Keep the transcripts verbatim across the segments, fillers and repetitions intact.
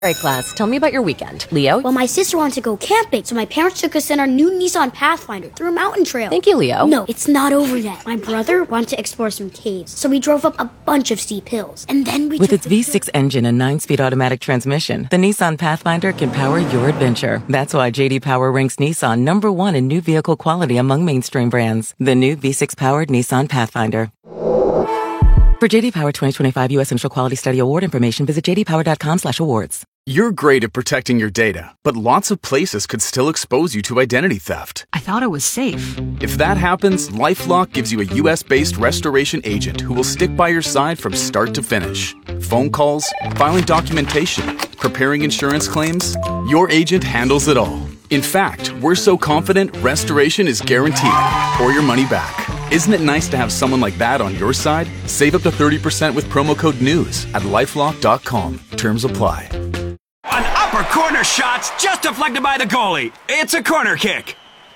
All right, class, tell me about your weekend. Leo? Well, my sister wanted to go camping, so my parents took us in our new Nissan Pathfinder through a mountain trail. Thank you, Leo. No, it's not over yet. My brother wanted to explore some caves, so we drove up a bunch of steep hills. And then we With its V six engine and nine-speed automatic transmission, the Nissan Pathfinder can power your adventure. That's why J D Power ranks Nissan number one in new vehicle quality among mainstream brands. The new V six-powered Nissan Pathfinder. For J D Power twenty twenty-five U S Initial Quality Study Award information, visit j d power dot com slash awards. You're great at protecting your data, but lots of places could still expose you to identity theft. I thought it was safe. If that happens, LifeLock gives you a U S-based restoration agent who will stick by your side from start to finish. Phone calls, filing documentation, preparing insurance claims, your agent handles it all. In fact, we're so confident restoration is guaranteed or your money back. Isn't it nice to have someone like that on your side? Save up to thirty percent with promo code NEWS at lifelock dot com. Terms apply. An upper corner shot's just deflected by the goalie. It's a corner kick.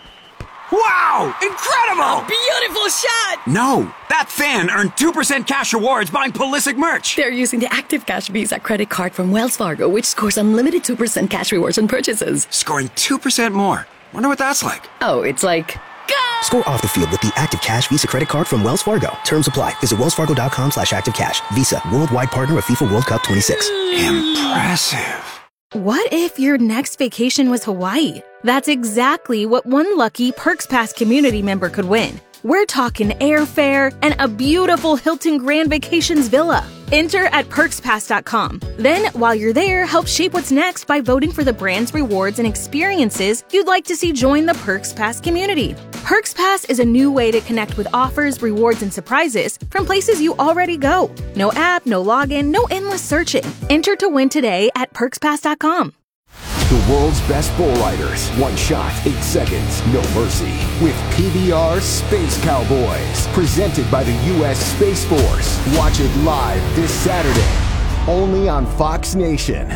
Wow! Incredible! Beautiful shot! No, that fan earned two percent cash rewards buying Pulisic merch. They're using the Active Cash Visa credit card from Wells Fargo, which scores unlimited two percent cash rewards on purchases. Scoring two percent more. Wonder what that's like. Oh, it's like... Go! Score off the field with the Active Cash Visa credit card from Wells Fargo. Terms apply. Visit wells fargo dot com slash active cash. Visa, worldwide partner of FIFA World Cup twenty-six. Impressive. What if your next vacation was Hawaii? That's exactly what one lucky Perks Pass community member could win. We're talking airfare and a beautiful Hilton Grand Vacations villa. Enter at perks pass dot com. Then, while you're there, help shape what's next by voting for the brands, rewards, and experiences you'd like to see join the Perks Pass community. Perks Pass is a new way to connect with offers, rewards, and surprises from places you already go. No app, no login, no endless searching. Enter to win today at perks pass dot com. The world's best bull riders. One shot, eight seconds, no mercy. With P B R Space Cowboys. Presented by the U S Space Force. Watch it live this Saturday. Only on Fox Nation.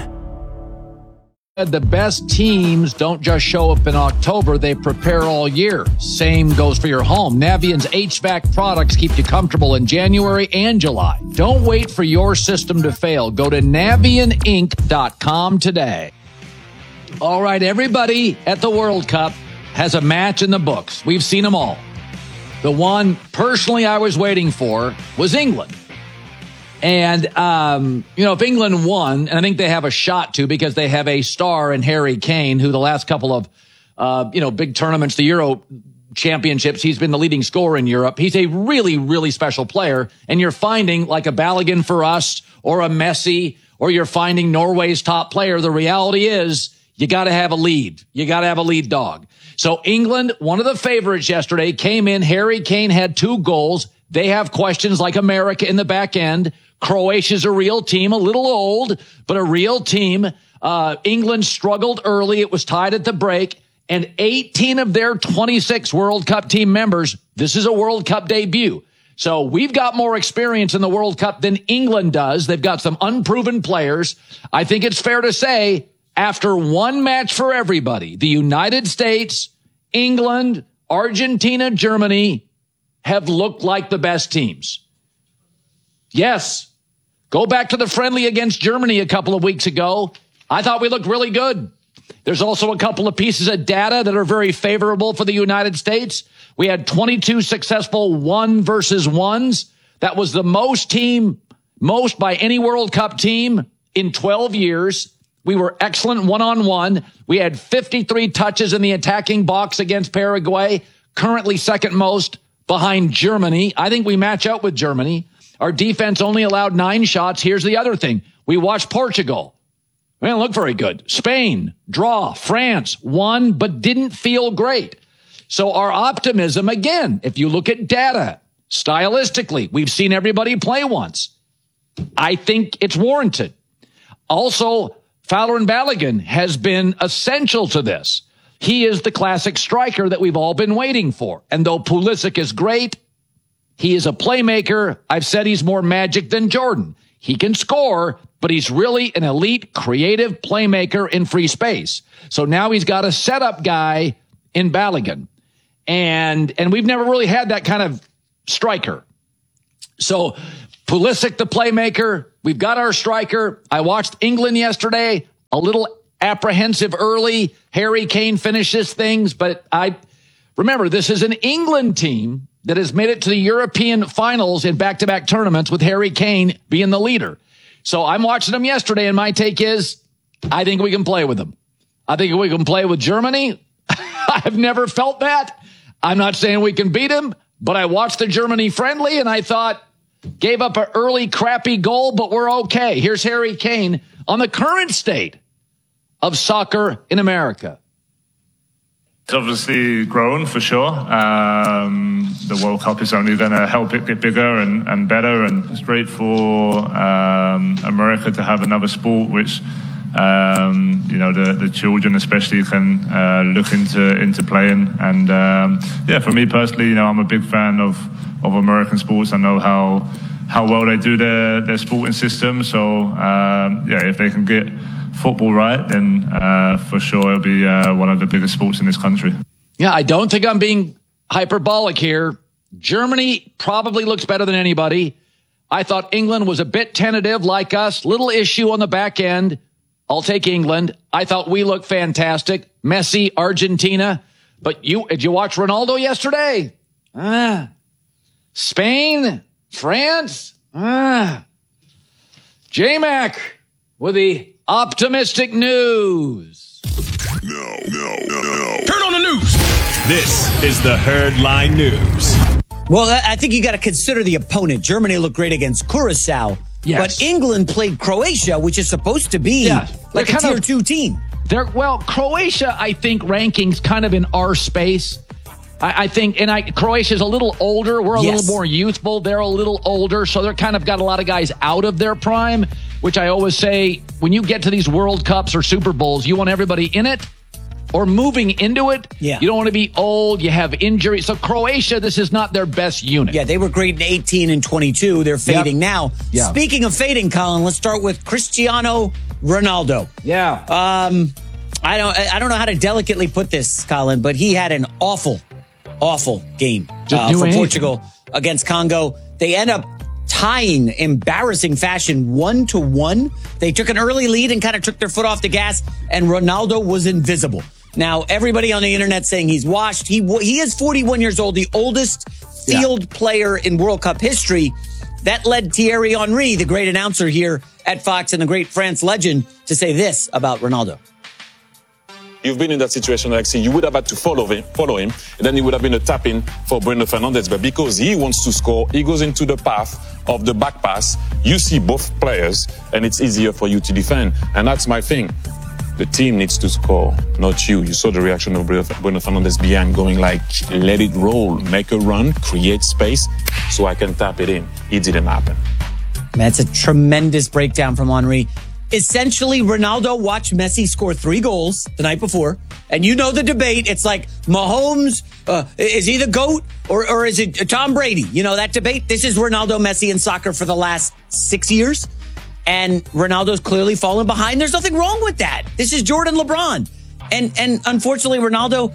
The best teams don't just show up in October, they prepare all year. Same goes for your home. Navient's H V A C products keep you comfortable in January and July. Don't wait for your system to fail. Go to navient inc dot com today. All right, everybody at the World Cup has a match in the books. We've seen them all. The one personally I was waiting for was England. And, um, you know, if England won, and I think they have a shot to because they have a star in Harry Kane, who the last couple of, uh, you know, big tournaments, the Euro championships, he's been the leading scorer in Europe. He's a really, really special player. And you're finding like a Balogun for us or a Messi, or you're finding Norway's top player. The reality is, you got to have a lead. You got to have a lead dog. So England, one of the favorites yesterday, came in. Harry Kane had two goals. They have questions like America in the back end. Croatia's a real team, a little old, but a real team. Uh, England struggled early. It was tied at the break. And eighteen of their twenty-six World Cup team members, this is a World Cup debut. So we've got more experience in the World Cup than England does. They've got some unproven players. I think it's fair to say, after one match for everybody, the United States, England, Argentina, Germany have looked like the best teams. Yes. Go back to the friendly against Germany a couple of weeks ago. I thought we looked really good. There's also a couple of pieces of data that are very favorable for the United States. We had twenty-two successful one versus ones. That was the most team, most by any World Cup team in twelve years. We were excellent one-on-one. We had fifty-three touches in the attacking box against Paraguay, currently second most behind Germany. I think we match out with Germany. Our defense only allowed nine shots. Here's the other thing. We watched Portugal. We didn't look very good. Spain, draw. France, won, but didn't feel great. So our optimism, again, if you look at data, stylistically, we've seen everybody play once. I think it's warranted. Also, Fowler and Balogun has been essential to this. He is the classic striker that we've all been waiting for. And though Pulisic is great, he is a playmaker. I've said he's more Magic than Jordan. He can score, but he's really an elite, creative playmaker in free space. So now he's got a setup guy in Balogun. And, and we've never really had that kind of striker. So Pulisic, the playmaker. We've got our striker. I watched England yesterday. a little apprehensive early. Harry Kane finishes things, but I remember this is an England team that has made it to the European finals in back-to-back tournaments with Harry Kane being the leader. So I'm watching them yesterday, and my take is I think we can play with them. I think we can play with Germany. I've never felt that. I'm not saying we can beat them, but I watched the Germany friendly, and I thought, gave up an early crappy goal, but we're okay. Here's Harry Kane on the current state of soccer in America. It's obviously grown for sure. Um, the World Cup is only going to help it get bigger and, and better, and it's great for um, America to have another sport which, um, you know, the, the children especially can uh, look into into playing. And um, yeah, for me personally, you know, I'm a big fan of, of American sports. I know how how well they do their, their sporting system. So um, yeah, if they can get football right, then uh, for sure it'll be uh, one of the biggest sports in this country. Yeah, I don't think I'm being hyperbolic here. Germany probably looks better than anybody. I thought England was a bit tentative like us. Little issue on the back end. I'll take England. I thought we looked fantastic. Messi, Argentina. But you, did you watch Ronaldo yesterday? Ah. Spain, France. Ah. J-Mac with the optimistic news. No, no, no, no. Turn on the news. This is the Herdline News. Well, I think you got to consider the opponent. Germany looked great against Curacao, yes. But England played Croatia, which is supposed to be yeah. like a tier of, two team. They're, well, Croatia, I think, rankings kind of in our space. I, I think, and I, Croatia's a little older. We're a yes. little more youthful. They're a little older, so they're kind of got a lot of guys out of their prime, which I always say, when you get to these World Cups or Super Bowls, you want everybody in it or moving into it. Yeah. You don't want to be old. You have injuries. So Croatia, this is not their best unit. Yeah, they were great in eighteen and twenty-two. They're fading yep. now. Yeah. Speaking of fading, Colin, let's start with Cristiano Ronaldo. Yeah. Um, I don't, I don't know how to delicately put this, Colin, but he had an awful, awful game uh, for anything. Portugal against Congo. They end up tying, embarrassing fashion, one to one. They took an early lead and kind of took their foot off the gas, and Ronaldo was invisible. Now, everybody on the internet saying he's washed. He he is forty-one years old, the oldest field yeah. player in World Cup history. That led Thierry Henry, the great announcer here at Fox and the great France legend, to say this about Ronaldo. You've been in that situation, Alexi. You would have had to follow him, follow him, and then it would have been a tap-in for Bruno Fernandes. But because he wants to score, he goes into the path of the back pass. You see both players, and it's easier for you to defend. And that's my thing. The team needs to score, not you. You saw the reaction of Bruno Fernandes behind, going like, let it roll, make a run, create space, so I can tap it in. It didn't happen. That's a tremendous breakdown from Henry. Essentially, Ronaldo watched Messi score three goals the night before. And you know the debate. It's like Mahomes, uh, is he the GOAT or, or is it Tom Brady? You know, that debate. This is Ronaldo, Messi in soccer for the last six years. And Ronaldo's clearly fallen behind. There's nothing wrong with that. This is Jordan LeBron. And and unfortunately, Ronaldo,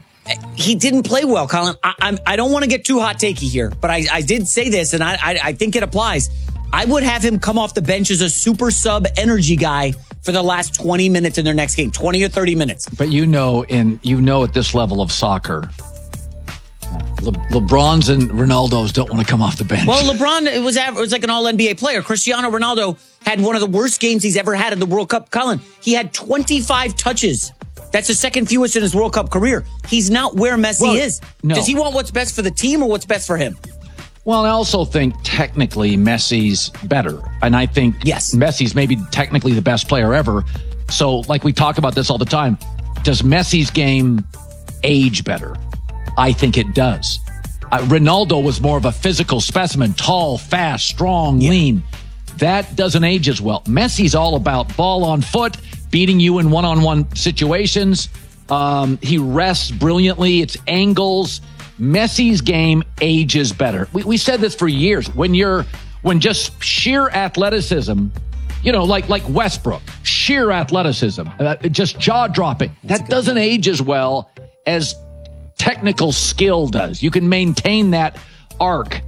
he didn't play well, Colin. I, I'm, I don't want to get too hot takey here, but I, I did say this, and I, I, I think it applies. I would have him come off the bench as a super sub energy guy for the last twenty minutes in their next game, twenty or thirty minutes. But you know, in you know, at this level of soccer, Le- LeBrons and Ronaldos don't want to come off the bench. Well, LeBron, it was, it was like an all N B A player. Cristiano Ronaldo had one of the worst games he's ever had in the World Cup. Colin, he had twenty-five touches. That's the second fewest in his World Cup career. He's not where Messi well, is. No. Does he want what's best for the team or what's best for him? Well, I also think technically Messi's better. And I think yes. Messi's maybe technically the best player ever. So, like we talk about this all the time, does Messi's game age better? I think it does. Uh, Ronaldo was more of a physical specimen, tall, fast, strong, yeah. lean. That doesn't age as well. Messi's all about ball on foot, beating you in one-on-one situations. Um, he rests brilliantly. It's angles. Messi's game ages better. We, we said this for years. When you're, when just sheer athleticism, you know, like like Westbrook, sheer athleticism, uh, just jaw dropping. That doesn't age as well as technical skill does. You can maintain that arc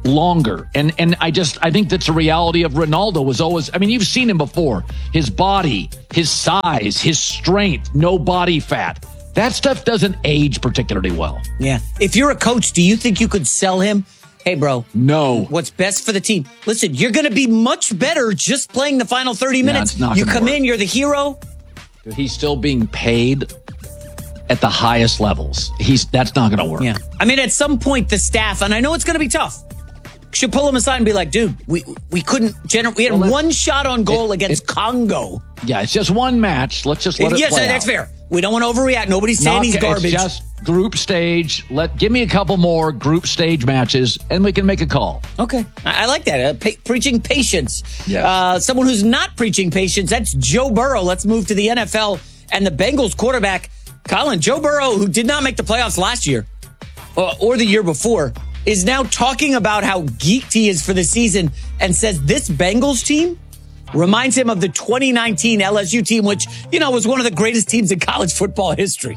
longer. And and I just, I think that's a reality of Ronaldo was always, I mean, you've seen him before. His body, his size, his strength, no body fat. That stuff doesn't age particularly well. Yeah. If you're a coach, do you think you could sell him? Hey, bro. No. What's best for the team? Listen, you're going to be much better just playing the final thirty minutes. Yeah, you come work. in, you're the hero. He's still being paid at the highest levels. He's That's not going to work. Yeah. I mean, at some point, the staff, and I know it's going to be tough, should pull him aside and be like, dude, we we couldn't generate. We had well, one shot on goal it, against it, Congo. Yeah, it's just one match. Let's just let it, it yes, play that's out. fair. We don't want to overreact. Nobody's saying Not, he's garbage. It's just group stage. Let Give me a couple more group stage matches, and we can make a call. Okay. I, I like that. Uh, pa- preaching patience. Yes. Uh, someone who's not preaching patience, that's Joe Burrow. Let's move to the N F L and the Bengals quarterback, Colin. Joe Burrow, who did not make the playoffs last year uh, or the year before, is now talking about how geeked he is for the season and says this Bengals team reminds him of the twenty nineteen L S U team, which, you know, was one of the greatest teams in college football history.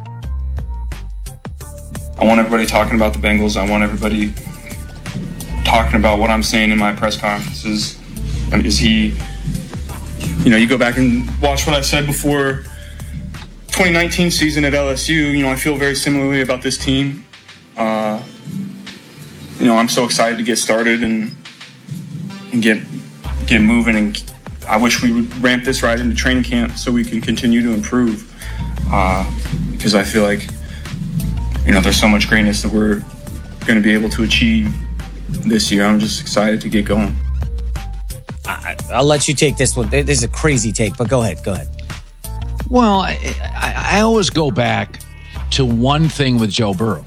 I want everybody talking about the Bengals. I want everybody talking about what I'm saying in my press conferences. And is he, you know, you go back and watch what I said before twenty nineteen season at L S U. You know, I feel very similarly about this team. Uh, you know, I'm so excited to get started and and get get moving. And I wish we would ramp this right into training camp so we can continue to improve. Uh, because I feel like, you know, there's so much greatness that we're going to be able to achieve this year. I'm just excited to get going. I, I'll let you take this one. This is a crazy take, but go ahead. Go ahead. Well, I, I, I always go back to one thing with Joe Burrow.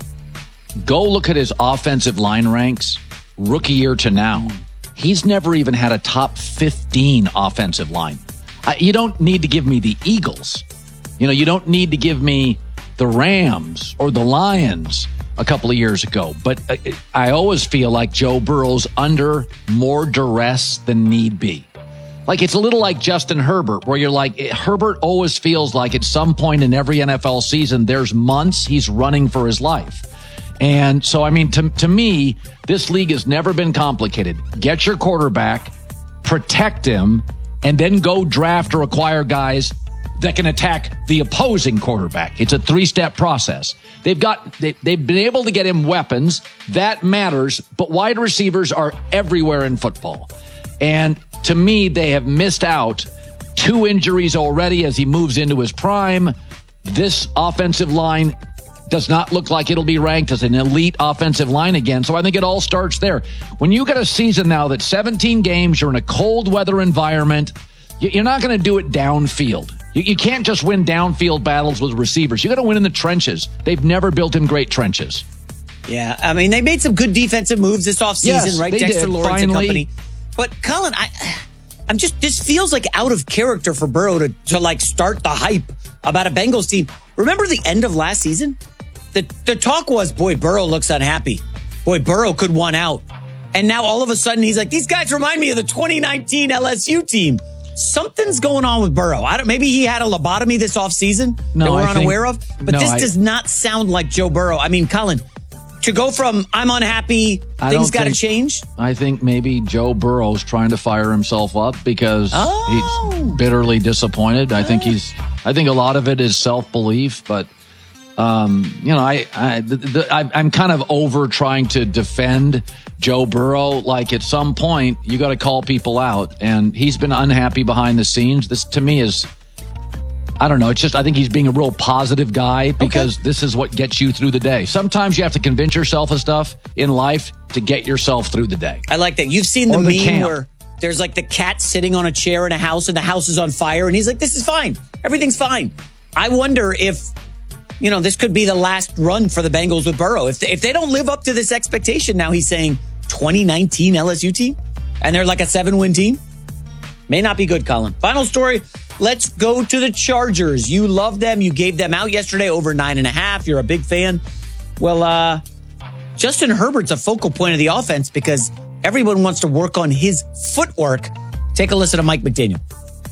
Go look at his offensive line ranks, rookie year to now. He's never even had a top fifteen offensive line. I, you don't need to give me the Eagles. You know, you don't need to give me the Rams or the Lions a couple of years ago. But I, I always feel like Joe Burrow's under more duress than need be. Like, it's a little like Justin Herbert, where you're like, Herbert always feels like at some point in every N F L season, there's months he's running for his life. And so, I mean, to, to me, this league has never been complicated. Get your quarterback, protect him, and then go draft or acquire guys that can attack the opposing quarterback. It's a three-step process. They've got, they, they've been able to get him weapons. That matters, but wide receivers are everywhere in football. And to me, they have missed out. Two injuries already as he moves into his prime. This offensive line does not look like it'll be ranked as an elite offensive line again. So I think it all starts there. When you get a season now that's seventeen games, you're in a cold weather environment, you're not going to do it downfield. You can't just win downfield battles with receivers. You got to win in the trenches. They've never built in great trenches. Yeah, I mean, they made some good defensive moves this offseason, yes, right? They Dexter did, Lawrence finally. and company. But Colin, I, I'm just, this feels like out of character for Burrow to, to like start the hype about a Bengals team. Remember the end of last season? The the talk was, boy, Burrow looks unhappy. Boy, Burrow could one out. And now all of a sudden he's like, these guys remind me of the twenty nineteen L S U team. Something's going on with Burrow. I don't, maybe he had a lobotomy this offseason no, that we're I unaware think, of. But no, this I, does not sound like Joe Burrow. I mean, Colin, to go from I'm unhappy, I things got to think, change. I think maybe Joe Burrow's trying to fire himself up because oh. he's bitterly disappointed. I think he's. I think a lot of it is self-belief, but um, you know, I, I, the, the, I I'm kind of over trying to defend Joe Burrow. Like at some point, you got to call people out, and he's been unhappy behind the scenes. This to me is. I don't know. It's just, I think he's being a real positive guy because okay. this is what gets you through the day. Sometimes you have to convince yourself of stuff in life to get yourself through the day. I like that. You've seen the or meme the camp. where there's like the cat sitting on a chair in a house and the house is on fire. And he's like, this is fine. Everything's fine. I wonder if, you know, this could be the last run for the Bengals with Burrow. If they, if they don't live up to this expectation, now he's saying twenty nineteen L S U team and they're like a seven win team. May not be good, Colin. Final story. Let's go to the Chargers. You love them. You gave them out yesterday over nine and a half. You're a big fan. Well, uh, Justin Herbert's a focal point of the offense because everyone wants to work on his footwork. Take a listen to Mike McDaniel.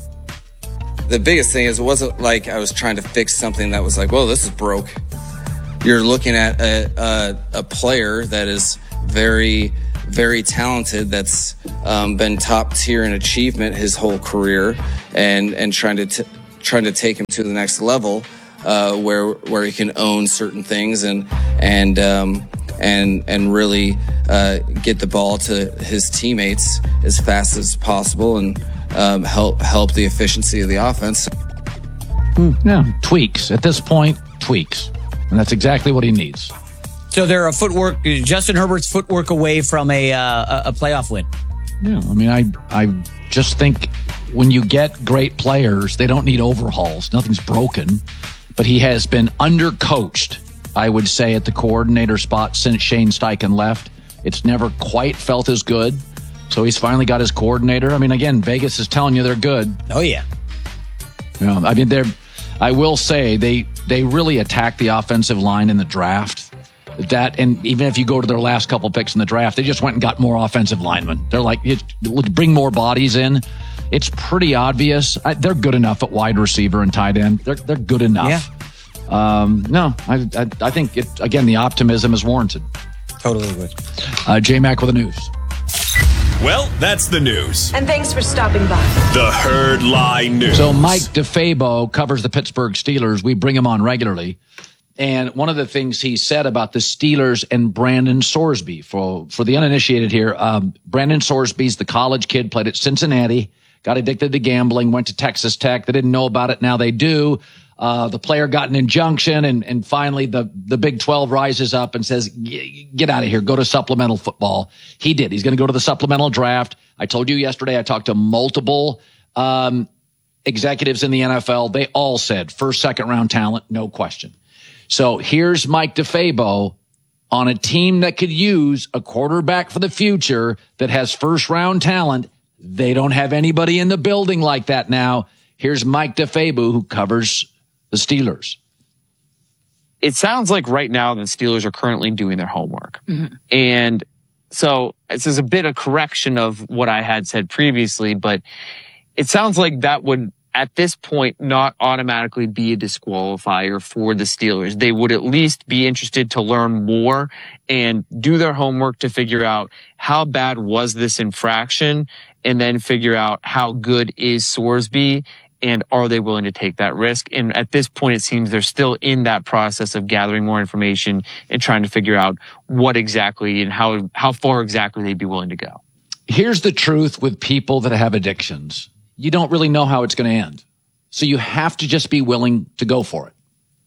The biggest thing is it wasn't like I was trying to fix something that was like, whoa, this is broke. You're looking at a, a, a player that is very, very talented, that's um, been top tier in achievement his whole career, and and trying to t- trying to take him to the next level, uh, where where he can own certain things and and um, and and really uh, get the ball to his teammates as fast as possible, and um, help help the efficiency of the offense. Yeah, tweaks. At this point, tweaks. And that's exactly what he needs. So they're a footwork, Justin Herbert's footwork away from a uh, a playoff win. Yeah, I mean, I I just think when you get great players, they don't need overhauls. Nothing's broken. But he has been undercoached, I would say, at the coordinator spot since Shane Steichen left. It's never quite felt as good. So he's finally got his coordinator. I mean, again, Vegas is telling you they're good. Oh, yeah. Yeah, I mean, they're... I will say they they really attacked the offensive line in the draft. That, and even if you go to their last couple picks in the draft, they just went and got more offensive linemen. They're like, bring more bodies in. It's pretty obvious. I, they're good enough at wide receiver and tight end. They're they're good enough. Yeah. Um, no, I, I I think it again. The optimism is warranted. Totally agree. Uh, J Mac with the news. Well, that's the news. And thanks for stopping by. The Herd Line News. So Mike DeFabo covers the Pittsburgh Steelers. We bring him on regularly. And one of the things he said about the Steelers and Brandon Sorsby, for, for the uninitiated here, um, Brandon Sorsby's the college kid, played at Cincinnati, got addicted to gambling, went to Texas Tech. They didn't know about it. Now they do. Uh, the player got an injunction, and, and finally the, the Big twelve rises up and says, get out of here, go to supplemental football. He did. He's going to go to the supplemental draft. I told you yesterday, I talked to multiple um, executives in the N F L. They all said first, second round talent, no question. So here's Mike DeFabo on a team that could use a quarterback for the future that has first round talent. They don't have anybody in the building like that now. Here's Mike DeFabo, who covers the Steelers. It sounds like right now the Steelers are currently doing their homework. Mm-hmm. And so this is a bit of correction of what I had said previously, but it sounds like that would, at this point, not automatically be a disqualifier for the Steelers. They would at least be interested to learn more and do their homework to figure out how bad was this infraction, and then figure out how good is Sorsby, and are they willing to take that risk? And at this point, it seems they're still in that process of gathering more information and trying to figure out what exactly and how, how far exactly they'd be willing to go. Here's the truth with people that have addictions. You don't really know how it's going to end. So you have to just be willing to go for it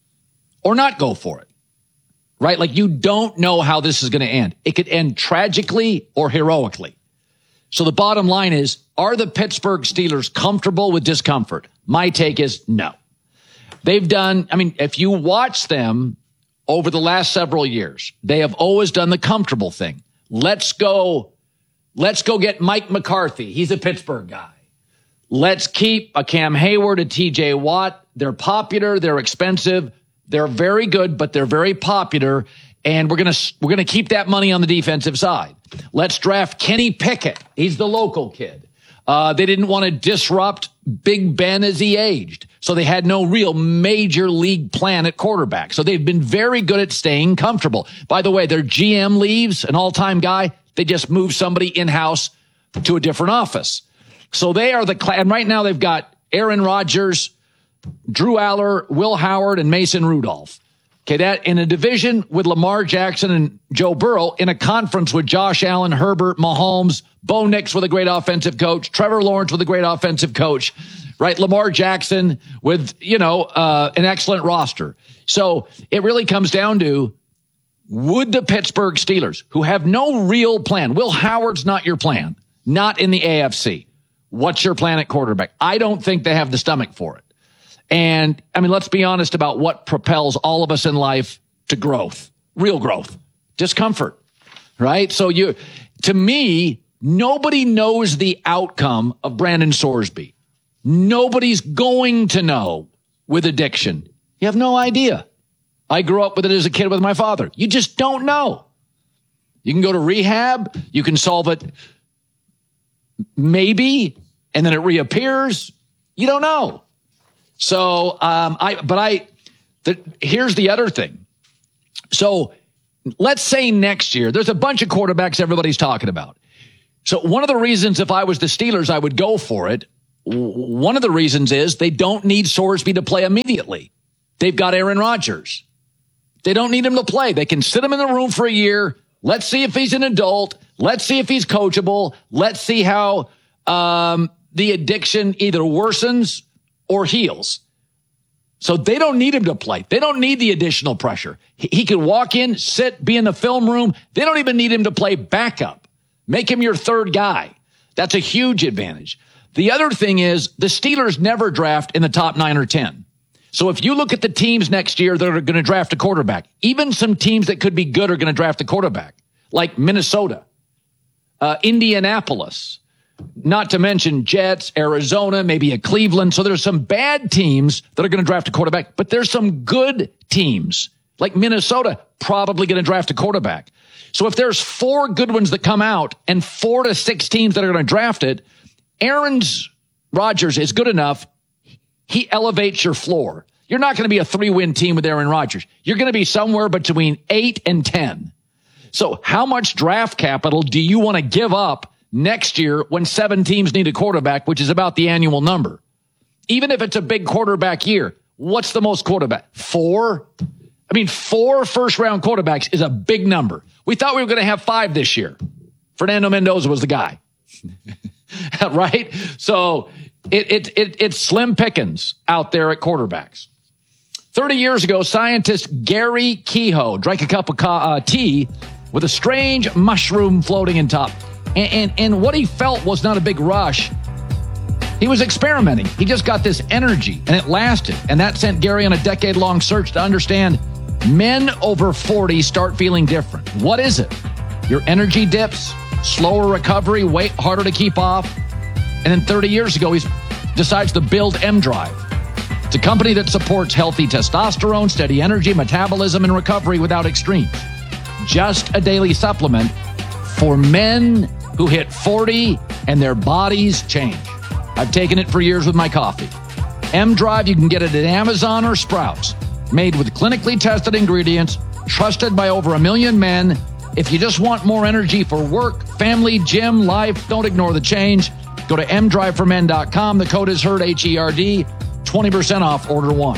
or not go for it, right? Like, you don't know how this is going to end. It could end tragically or heroically. So the bottom line is, are the Pittsburgh Steelers comfortable with discomfort? My take is no. They've done, I mean, if you watch them over the last several years, they have always done the comfortable thing. Let's go, let's go get Mike McCarthy. He's a Pittsburgh guy. Let's keep a Cam Hayward, a T J Watt. They're popular. They're expensive. They're very good, but they're very popular. And we're going to, we're going to keep that money on the defensive side. Let's draft Kenny Pickett. He's the local kid. Uh, they didn't want to disrupt Big Ben as he aged. So they had no real major league plan at quarterback. So they've been very good at staying comfortable. By the way, their G M leaves, an all-time guy. They just moved somebody in-house to a different office. So they are the, cl- and right now they've got Aaron Rodgers, Drew Aller, Will Howard, and Mason Rudolph. Okay, that in a division with Lamar Jackson and Joe Burrow, in a conference with Josh Allen, Herbert, Mahomes, Bo Nix with a great offensive coach, Trevor Lawrence with a great offensive coach, right? Lamar Jackson with, you know, uh, an excellent roster. So it really comes down to, would the Pittsburgh Steelers, who have no real plan, Will Howard's not your plan, not in the A F C. What's your plan at quarterback? I don't think they have the stomach for it. And, I mean, let's be honest about what propels all of us in life to growth, real growth, discomfort, right? So you, to me, nobody knows the outcome of Brandon Sorsby. Nobody's going to know with addiction. You have no idea. I grew up with it as a kid with my father. You just don't know. You can go to rehab. You can solve it maybe, and then it reappears. You don't know. So, um, I, but I, the, here's the other thing. So let's say next year, there's a bunch of quarterbacks everybody's talking about. So one of the reasons, if I was the Steelers, I would go for it. One of the reasons is they don't need Sorsby to play immediately. They've got Aaron Rodgers. They don't need him to play. They can sit him in the room for a year. Let's see if he's an adult. Let's see if he's coachable. Let's see how um, the addiction either worsens or heals. So they don't need him to play. They don't need the additional pressure. He, he can walk in, sit, be in the film room. They don't even need him to play backup. Make him your third guy. That's a huge advantage. The other thing is the Steelers never draft in the top nine or ten. So if you look at the teams next year that are going to draft a quarterback, even some teams that could be good are going to draft a quarterback, like Minnesota, uh, Indianapolis, not to mention Jets, Arizona, maybe a Cleveland. So there's some bad teams that are going to draft a quarterback, but there's some good teams like Minnesota probably going to draft a quarterback. So if there's four good ones that come out and four to six teams that are going to draft it, Aaron Rodgers is good enough. He elevates your floor. You're not going to be a three-win team with Aaron Rodgers. You're going to be somewhere between eight and ten. So how much draft capital do you want to give up next year when seven teams need a quarterback, which is about the annual number? Even if it's a big quarterback year, what's the most quarterback? Four? I mean, four first-round quarterbacks is a big number. We thought we were going to have five this year. Fernando Mendoza was the guy. Right? So it, it, it, it's slim pickings out there at quarterbacks. thirty years ago, scientist Gary Kehoe drank a cup of uh, tea with a strange mushroom floating in top. And, and, and what he felt was not a big rush. He was experimenting. He just got this energy, and it lasted. And that sent Gary on a decade-long search to understand men over forty start feeling different. What is it? Your energy dips, slower recovery, weight harder to keep off. And then thirty years ago, he decides to build M-Drive. It's a company that supports healthy testosterone, steady energy, metabolism, and recovery without extremes. Just a daily supplement for men who hit forty and their bodies change. I've taken it for years with my coffee. M-Drive, you can get it at Amazon or Sprouts. Made with clinically tested ingredients, trusted by over a million men. If you just want more energy for work, family, gym, life, don't ignore the change. Go to m drive for men dot com. The code is HERD, H E R D. twenty percent off order one.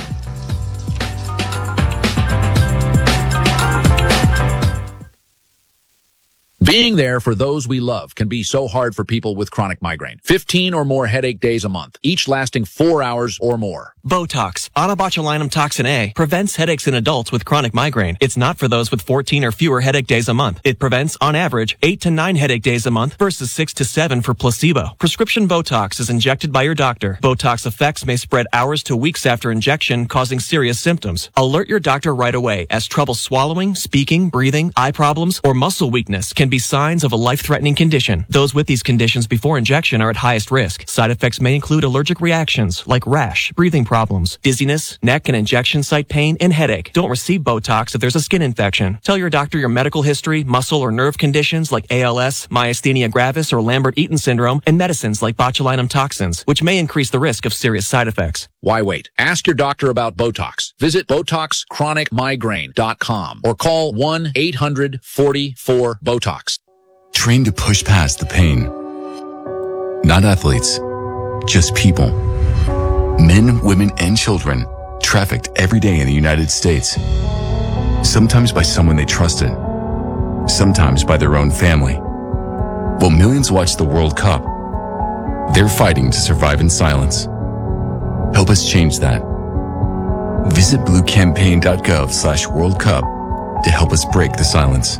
Being there for those we love can be so hard for people with chronic migraine. fifteen or more headache days a month, each lasting four hours or more. Botox, onabotulinum toxin A, prevents headaches in adults with chronic migraine. It's not for those with fourteen or fewer headache days a month. It prevents, on average, eight to nine headache days a month versus six to seven for placebo. Prescription Botox is injected by your doctor. Botox effects may spread hours to weeks after injection, causing serious symptoms. Alert your doctor right away, as trouble swallowing, speaking, breathing, eye problems, or muscle weakness can be signs of a life-threatening condition. Those with these conditions before injection are at highest risk. Side effects may include allergic reactions like rash, breathing problems, dizziness, neck and injection site pain, and headache. Don't receive Botox if there's a skin infection. Tell your doctor your medical history, muscle or nerve conditions like A L S, myasthenia gravis, or Lambert-Eaton syndrome, and medicines like botulinum toxins, which may increase the risk of serious side effects. Why wait? Ask your doctor about Botox. Visit Botox Chronic Migraine dot com or call one eight hundred forty-four BOTOX. Train to push past the pain. Not athletes, just people. Men, women, and children trafficked every day in the United States. Sometimes by someone they trusted, sometimes by their own family. While millions watch the World Cup, they're fighting to survive in silence. Help us change that. Visit bluecampaign.gov slash World Cup to help us break the silence.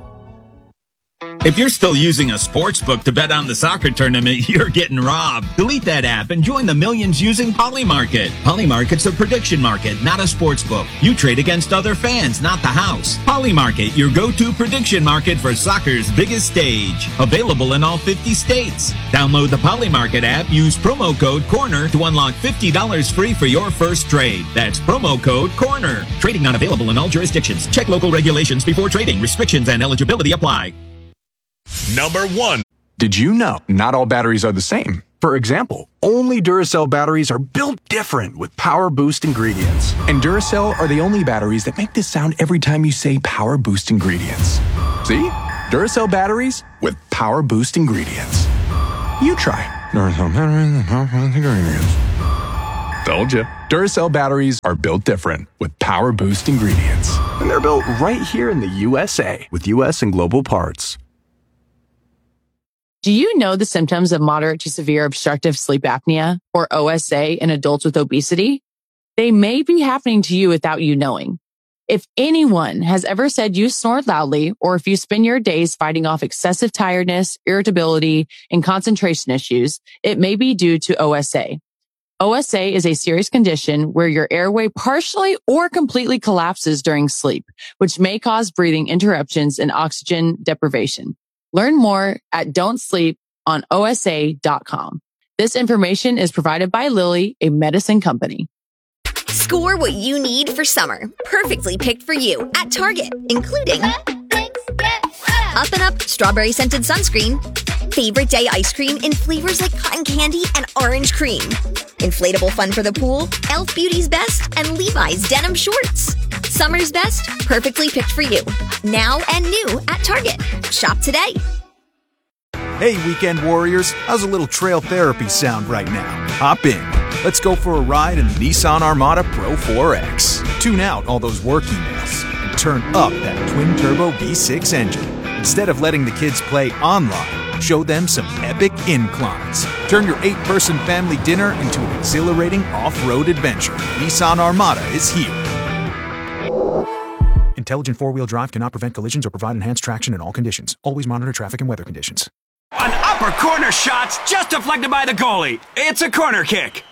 If you're still using a sportsbook to bet on the soccer tournament, you're getting robbed. Delete that app and join the millions using Polymarket. Polymarket's a prediction market, not a sportsbook. You trade against other fans, not the house. Polymarket, your go-to prediction market for soccer's biggest stage. Available in all fifty states. Download the Polymarket app, use promo code CORNER to unlock fifty dollars free for your first trade. That's promo code CORNER. Trading not available in all jurisdictions. Check local regulations before trading. Restrictions and eligibility apply. Number one. Did you know not all batteries are the same? For example, only Duracell batteries are built different with Power Boost ingredients. And Duracell are the only batteries that make this sound every time you say Power Boost ingredients. See? Duracell batteries with Power Boost ingredients. You try. Duracell batteries with Power Boost ingredients. Told you. Duracell batteries are built different with Power Boost ingredients. And they're built right here in the U S A with U S and global parts. Do you know the symptoms of moderate to severe obstructive sleep apnea, or O S A, in adults with obesity? They may be happening to you without you knowing. If anyone has ever said you snore loudly, or if you spend your days fighting off excessive tiredness, irritability, and concentration issues, it may be due to O S A. O S A is a serious condition where your airway partially or completely collapses during sleep, which may cause breathing interruptions and oxygen deprivation. Learn more at don't sleep on O S A dot com. This information is provided by Lilly, a medicine company. Score what you need for summer. Perfectly picked for you at Target, including Up and Up strawberry scented sunscreen, favorite day ice cream in flavors like cotton candy and orange cream, inflatable fun for the pool, Elf Beauty's Best, and Levi's denim shorts. Summer's best, perfectly picked for you. Now and new at Target. Shop today. Hey, weekend warriors. How's a little trail therapy sound right now? Hop in. Let's go for a ride in the Nissan Armada Pro four X. Tune out all those work emails and turn up that twin-turbo V six engine. Instead of letting the kids play online, show them some epic inclines. Turn your eight-person family dinner into an exhilarating off-road adventure. Nissan Armada is here. Intelligent four-wheel drive cannot prevent collisions or provide enhanced traction in all conditions. Always monitor traffic and weather conditions. An upper corner shot just deflected by the goalie. It's a corner kick.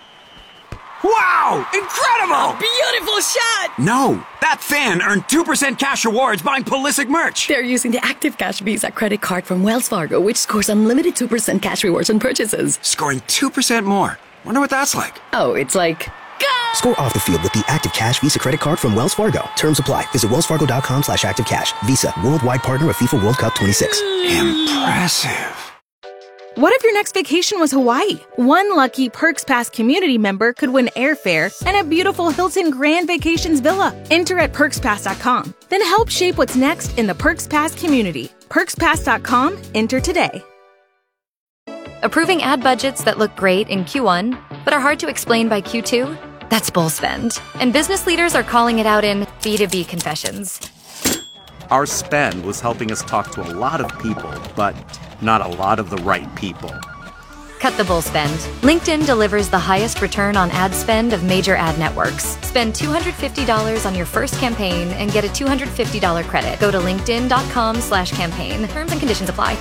Wow! Incredible! A beautiful shot! No, that fan earned two percent cash rewards buying Pulisic merch. They're using the Active Cash Visa credit card from Wells Fargo, which scores unlimited two percent cash rewards on purchases. Scoring two percent more. Wonder what that's like. Oh, it's like... Score off the field with the Active Cash Visa credit card from Wells Fargo. Terms apply. Visit wellsfargo.com slash active cash. Visa, worldwide partner of FIFA World Cup twenty-six. Impressive. What if your next vacation was Hawaii? One lucky Perks Pass community member could win airfare and a beautiful Hilton Grand Vacations villa. Enter at perks pass dot com. Then help shape what's next in the Perks Pass community. perks pass dot com. Enter today. Approving ad budgets that look great in Q one, but are hard to explain by Q two? That's bull spend. And business leaders are calling it out in B two B confessions. Our spend was helping us talk to a lot of people, but not a lot of the right people. Cut the bull spend. LinkedIn delivers the highest return on ad spend of major ad networks. Spend two hundred fifty dollars on your first campaign and get a two hundred fifty dollars credit. Go to linkedin.com slash campaign. Terms and conditions apply.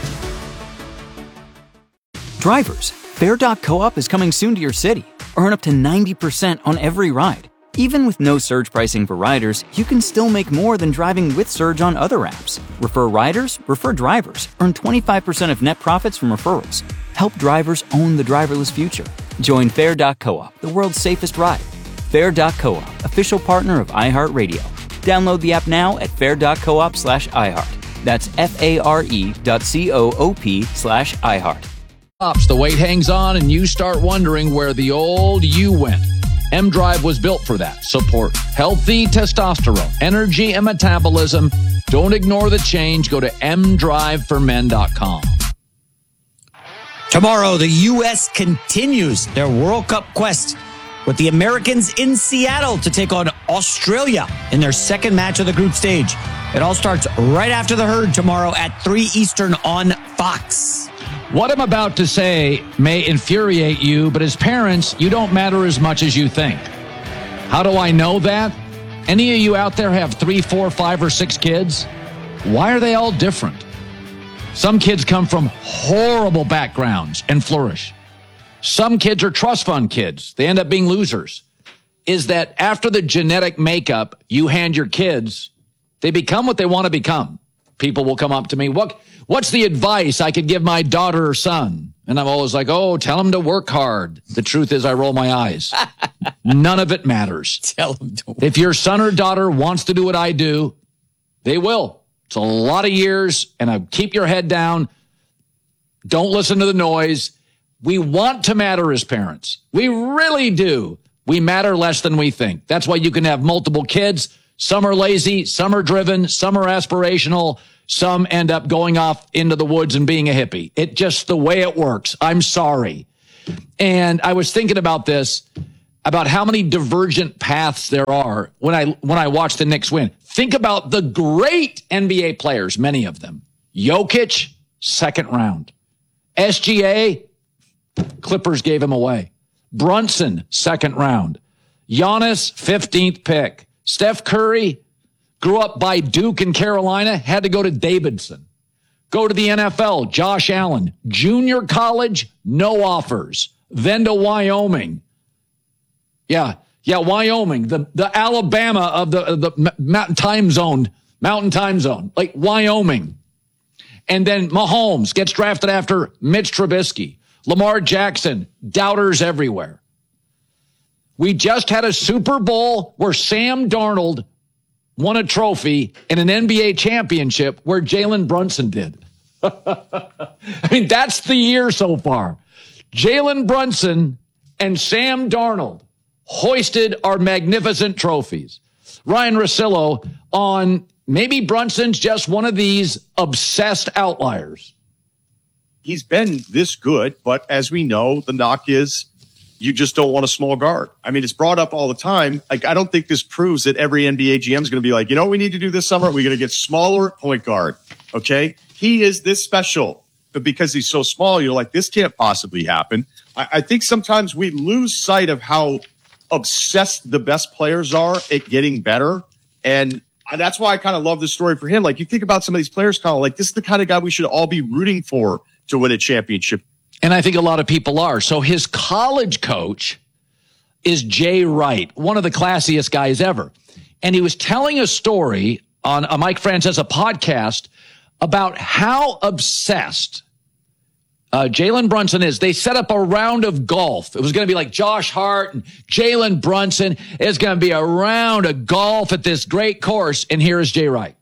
Drivers, Fare dot coop is coming soon to your city. Earn up to ninety percent on every ride. Even with no surge pricing for riders, you can still make more than driving with Surge on other apps. Refer riders, refer drivers. Earn twenty-five percent of net profits from referrals. Help drivers own the driverless future. Join Fare dot coop, the world's safest ride. Fare dot coop, official partner of iHeartRadio. Download the app now at fare dot coop slash iHeart. That's F-A-R-E dot C-O-O-P slash iHeart. The weight hangs on and you start wondering where the old you went. M-Drive was built for that. Support healthy testosterone, energy, and metabolism. Don't ignore the change. Go to m drive for men dot com. Tomorrow, the U S continues their World Cup quest with the Americans in Seattle to take on Australia in their second match of the group stage. It all starts right after the herd tomorrow at three Eastern on Fox. What I'm about to say may infuriate you, but as parents, you don't matter as much as you think. How do I know that? Any of you out there have three, four, five, or six kids? Why are they all different? Some kids come from horrible backgrounds and flourish. Some kids are trust fund kids. They end up being losers. Is that after the genetic makeup you hand your kids, they become what they want to become. People will come up to me, what, what's the advice I could give my daughter or son? And I'm always like, oh, tell them to work hard. The truth is I roll my eyes. None of it matters. Tell them to work. If your son or daughter wants to do what I do, they will. It's a lot of years, and I keep your head down. Don't listen to the noise. We want to matter as parents. We really do. We matter less than we think. That's why you can have multiple kids. Some are lazy, some are driven, some are aspirational, some end up going off into the woods and being a hippie. It's just the way it works. I'm sorry. And I was thinking about this, about how many divergent paths there are when I when I watch the Knicks win. Think about the great N B A players, many of them. Jokic, second round. S G A, Clippers gave him away. Brunson, second round. Giannis, fifteenth pick. Steph Curry grew up by Duke and Carolina, had to go to Davidson. Go to the N F L, Josh Allen. Junior college, no offers. Then to Wyoming. Yeah, yeah, Wyoming, the, the Alabama of the, the mountain time zone, mountain time zone, like Wyoming. And then Mahomes gets drafted after Mitch Trubisky. Lamar Jackson, doubters everywhere. We just had a Super Bowl where Sam Darnold won a trophy and an N B A championship where Jalen Brunson did. I mean, that's the year so far. Jalen Brunson and Sam Darnold hoisted our magnificent trophies. Ryan Russillo on maybe Brunson's just one of these obsessed outliers. He's been this good, but as we know, the knock is you just don't want a small guard. I mean, it's brought up all the time. Like, I don't think this proves that every N B A G M is going to be like, you know what we need to do this summer? We're going to get smaller point guard. Okay. He is this special, but because he's so small, you're like, this can't possibly happen. I, I think sometimes we lose sight of how obsessed the best players are at getting better. And that's why I kind of love this story for him. Like, you think about some of these players, kind of like, this is the kind of guy we should all be rooting for to win a championship. And I think a lot of people are. So his college coach is Jay Wright, one of the classiest guys ever. And he was telling a story on a Mike Francesa podcast about how obsessed uh, Jalen Brunson is. They set up a round of golf. It was going to be like Josh Hart and Jalen Brunson. It's going to be a round of golf at this great course. And here is Jay Wright.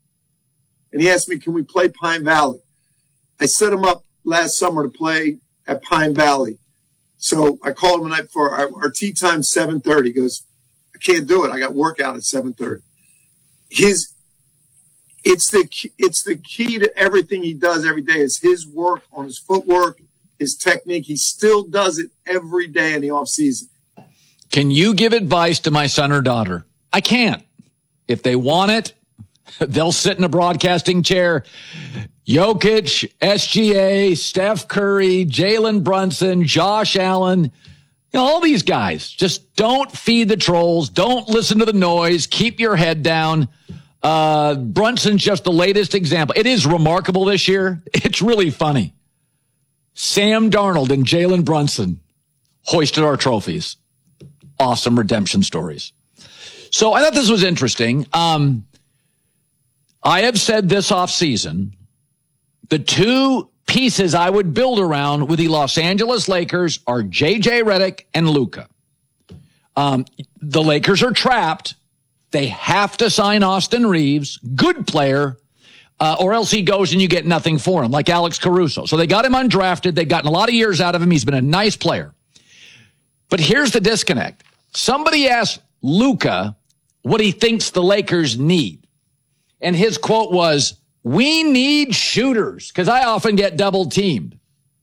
And he asked me, can we play Pine Valley? I set him up last summer to play at Pine Valley. So I called him the night before. Our, our tee time's seven thirty. He goes, I can't do it. I got workout at seven thirty. His, it's the, it's the key to everything he does every day is his work on his footwork, his technique. He still does it every day in the off season. Can you give advice to my son or daughter? I can't. If they want it, they'll sit in a broadcasting chair. Jokic, S G A, Steph Curry, Jalen Brunson, Josh Allen, you know, all these guys. Just don't feed the trolls. Don't listen to the noise. Keep your head down. Uh, Brunson's just the latest example. It is remarkable this year. It's really funny. Sam Darnold and Jalen Brunson hoisted our trophies. Awesome redemption stories. So I thought this was interesting. Um, I have said this offseason, the two pieces I would build around with the Los Angeles Lakers are J J Redick and Luka. Um, the Lakers are trapped. They have to sign Austin Reeves, good player, uh, or else he goes and you get nothing for him, like Alex Caruso. So they got him undrafted. They've gotten a lot of years out of him. He's been a nice player. But here's the disconnect. Somebody asked Luka what he thinks the Lakers need. And his quote was, we need shooters, because I often get double teamed.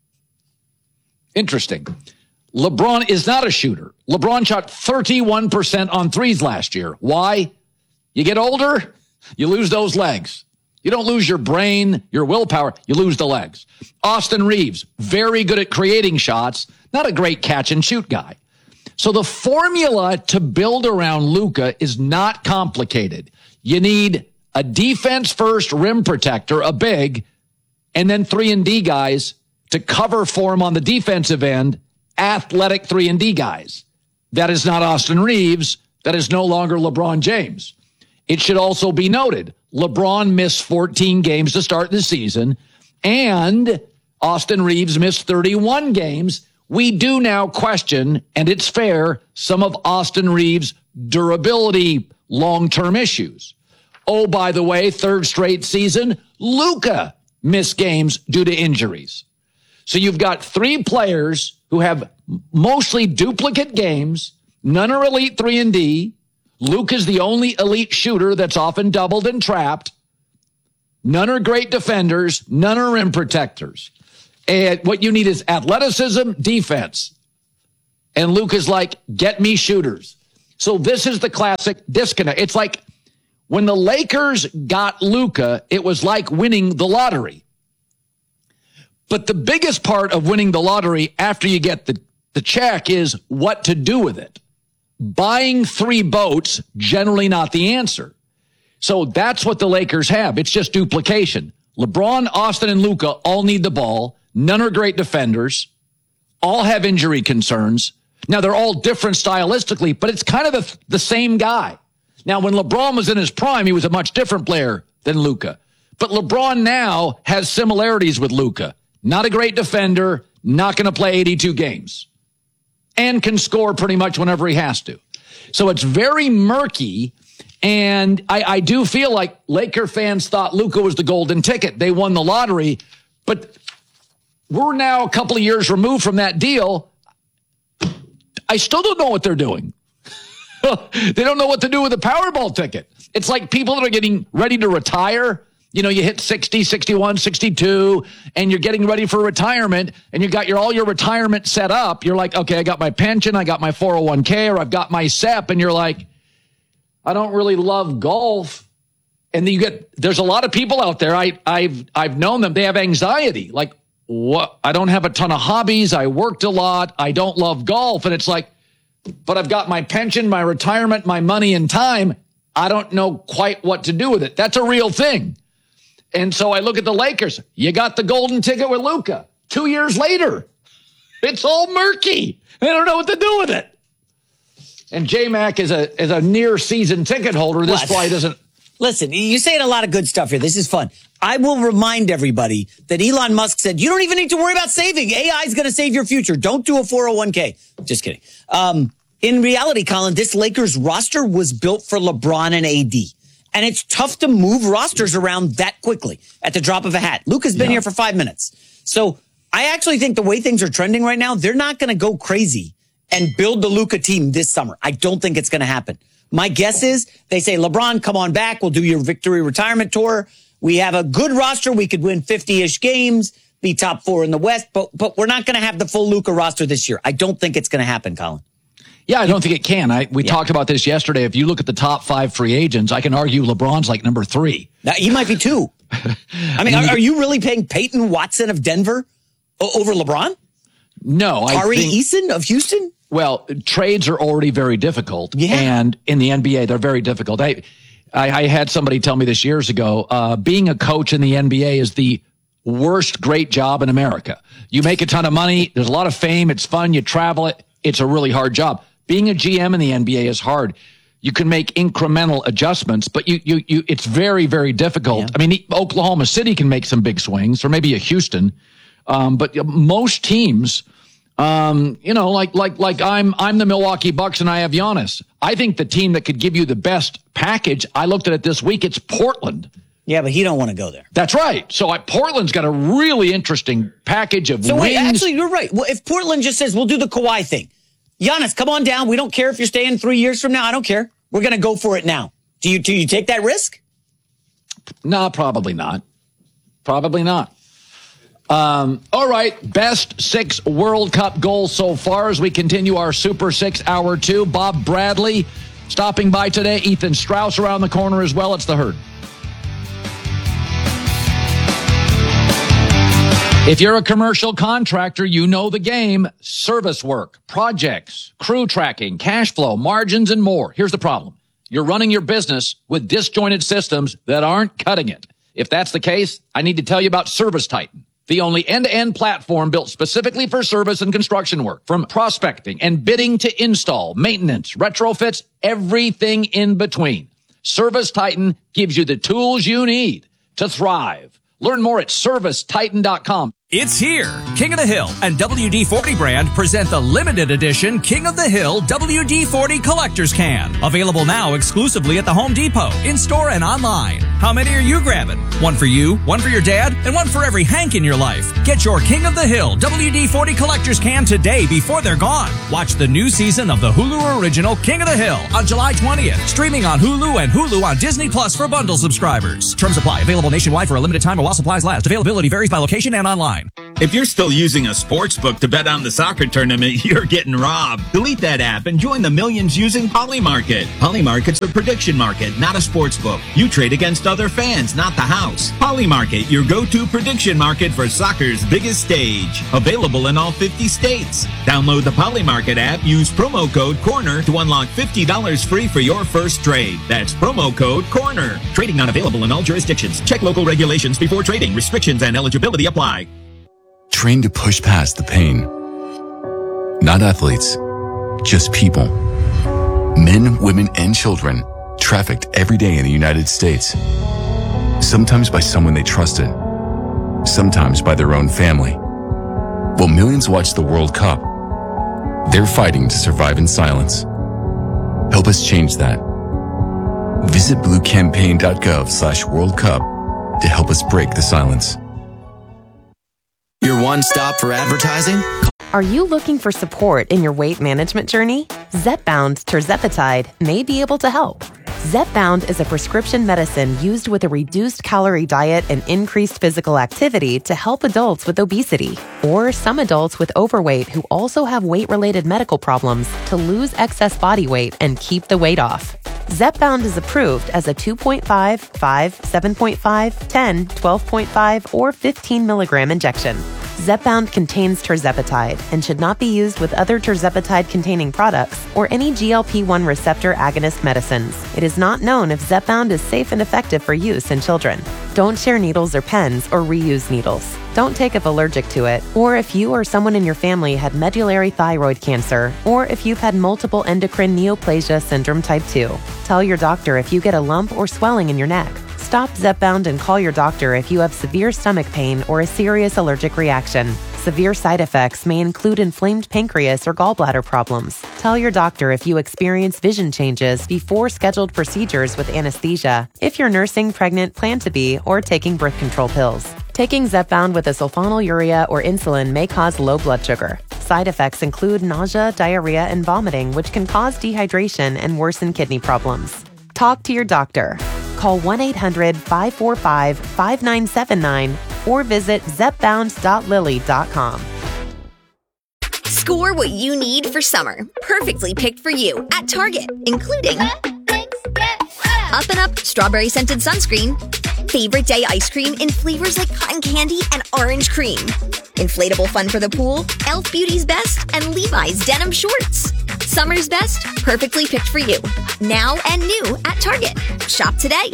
Interesting. LeBron is not a shooter. LeBron shot thirty-one percent on threes last year. Why? You get older, you lose those legs. You don't lose your brain, your willpower, you lose the legs. Austin Reeves, very good at creating shots, not a great catch and shoot guy. So the formula to build around Luka is not complicated. You need a defense-first rim protector, a big, and then three and D guys to cover for him on the defensive end, athletic three and D guys. That is not Austin Reeves. That is no longer LeBron James. It should also be noted, LeBron missed fourteen games to start the season, and Austin Reeves missed thirty-one games. We do now question, and it's fair, some of Austin Reeves' durability long-term issues. Oh, by the way, third straight season, Luka missed games due to injuries. So you've got three players who have mostly duplicate games. None are elite three and D. Luke is the only elite shooter that's often doubled and trapped. None are great defenders. None are rim protectors. And what you need is athleticism, defense. And Luke is like, get me shooters. So this is the classic disconnect. It's like when the Lakers got Luka, it was like winning the lottery. But the biggest part of winning the lottery after you get the, the check is what to do with it. Buying three boats, generally not the answer. So that's what the Lakers have. It's just duplication. LeBron, Austin, and Luka all need the ball. None are great defenders. All have injury concerns. Now, they're all different stylistically, but it's kind of the, the same guy. Now, when LeBron was in his prime, he was a much different player than Luka. But LeBron now has similarities with Luka. Not a great defender, not going to play eighty-two games, and can score pretty much whenever he has to. So it's very murky, and I, I do feel like Laker fans thought Luka was the golden ticket. They won the lottery, but we're now a couple of years removed from that deal. I still don't know what they're doing. They don't know what to do with the Powerball ticket. It's like people that are getting ready to retire. You know, you hit sixty, sixty-one, sixty-two, and you're getting ready for retirement, and you got your all your retirement set up. You're like, okay, I got my pension, I got my four oh one k, or I've got my S E P, and you're like, I don't really love golf. And then you get, there's a lot of people out there, I, I've I've known them, they have anxiety. Like, what? I don't have a ton of hobbies, I worked a lot, I don't love golf. And it's like, but I've got my pension, my retirement, my money and time. I don't know quite what to do with it. That's a real thing. And so I look at the Lakers. You got the golden ticket with Luka. Two years later, it's all murky. They don't know what to do with it. And J-Mac is a is a near season ticket holder. This What? why doesn't. Listen, you're saying a lot of good stuff here. This is fun. I will remind everybody that Elon Musk said, you don't even need to worry about saving. A I is going to save your future. Don't do a four oh one k. Just kidding. Um, in reality, Colin, this Lakers roster was built for LeBron and A D. And it's tough to move rosters around that quickly at the drop of a hat. Luka's been Yeah. here for five minutes. So I actually think the way things are trending right now, they're not going to go crazy and build the Luka team this summer. I don't think it's going to happen. My guess is they say, LeBron, come on back. We'll do your victory retirement tour. We have a good roster. We could win fifty-ish games, be top four in the West, but but we're not going to have the full Luka roster this year. I don't think it's going to happen, Colin. Yeah, I don't think it can. I we yeah. talked about this yesterday. If you look at the top five free agents, I can argue LeBron's like number three. Now, he might be two. I mean, are, are you really paying Peyton Watson of Denver o- over LeBron? No. Tari I think, Eason of Houston? Well, trades are already very difficult. Yeah. And in the N B A, they're very difficult. I, I, I had somebody tell me this years ago, uh, being a coach in the N B A is the worst great job in America. You make a ton of money. There's a lot of fame. It's fun. You travel it. It's a really hard job. Being a G M in the N B A is hard. You can make incremental adjustments, but you, you, you, it's very, very difficult. Yeah. I mean, Oklahoma City can make some big swings, or maybe a Houston. Um, but most teams, um, you know, like, like, like I'm, I'm the Milwaukee Bucks and I have Giannis. I think the team that could give you the best package, I looked at it this week, it's Portland. Yeah, but he don't want to go there. That's right. So I, Portland's got a really interesting package of so wings. Wait, actually, you're right. Well, if Portland just says, we'll do the Kawhi thing. Giannis, come on down. We don't care if you're staying three years from now. I don't care. We're going to go for it now. Do you, do you take that risk? No, probably not. Probably not. Um, all right. Best six World Cup goals so far as we continue our Super Six Hour Two. Bob Bradley stopping by today. Ethan Strauss around the corner as well. It's The Herd. If you're a commercial contractor, you know the game. Service work, projects, crew tracking, cash flow, margins, and more. Here's the problem. You're running your business with disjointed systems that aren't cutting it. If that's the case, I need to tell you about Service Titan, the only end-to-end platform built specifically for service and construction work. From prospecting and bidding to install, maintenance, retrofits, everything in between. Service Titan gives you the tools you need to thrive. Learn more at service titan dot com. It's here. King of the Hill and W D forty brand present the limited edition King of the Hill W D forty Collector's Can. Available now exclusively at the Home Depot, in-store and online. How many are you grabbing? One for you, one for your dad, and one for every Hank in your life. Get your King of the Hill W D forty Collector's Can today before they're gone. Watch the new season of the Hulu original King of the Hill on July twentieth. Streaming on Hulu and Hulu on Disney Plus for bundle subscribers. Terms apply. Available nationwide for a limited time or while supplies last. Availability varies by location and online. If you're still using a sports book to bet on the soccer tournament, you're getting robbed. Delete that app and join the millions using Polymarket. Polymarket's a prediction market, not a sports book. You trade against other fans, not the house. Polymarket, your go-to prediction market for soccer's biggest stage. Available in all fifty states. Download the Polymarket app, use promo code CORNER to unlock fifty dollars free for your first trade. That's promo code CORNER. Trading not available in all jurisdictions. Check local regulations before trading. Restrictions and eligibility apply. Train to push past the pain. Not athletes, just people. Men, women, and children trafficked every day in the United States. Sometimes by someone they trusted, sometimes by their own family. While millions watch the World Cup, they're fighting to survive in silence. Help us change that. Visit bluecampaign.gov slash World Cup to help us break the silence. Your one stop for advertising? Are you looking for support in your weight management journey? Zepbound Tirzepatide may be able to help. Zepbound is a prescription medicine used with a reduced calorie diet and increased physical activity to help adults with obesity or some adults with overweight who also have weight-related medical problems to lose excess body weight and keep the weight off. Zepbound is approved as a two point five, five, seven point five, ten, twelve point five, or fifteen milligram injection. Zepbound contains tirzepatide and should not be used with other tirzepatide-containing products or any G L P one receptor agonist medicines. It is not known if Zepbound is safe and effective for use in children. Don't share needles or pens or reuse needles. Don't take if allergic to it, or if you or someone in your family had medullary thyroid cancer, or if you've had multiple endocrine neoplasia syndrome type two. Tell your doctor if you get a lump or swelling in your neck. Stop Zepbound and call your doctor if you have severe stomach pain or a serious allergic reaction. Severe side effects may include inflamed pancreas or gallbladder problems. Tell your doctor if you experience vision changes before scheduled procedures with anesthesia, if you're nursing, pregnant, plan to be, or taking birth control pills. Taking Zepbound with a sulfonylurea or insulin may cause low blood sugar. Side effects include nausea, diarrhea, and vomiting, which can cause dehydration and worsen kidney problems. Talk to your doctor. Call one eight hundred, five four five, five nine seven nine or visit zepbound dot lilly dot com. Score what you need for summer, perfectly picked for you at Target, including Up and Up strawberry scented sunscreen, favorite day ice cream in flavors like cotton candy and orange cream, inflatable fun for the pool, Elf Beauty's Best, and Levi's denim shorts. Summer's best, perfectly picked for you. Now and new at Target. Shop today.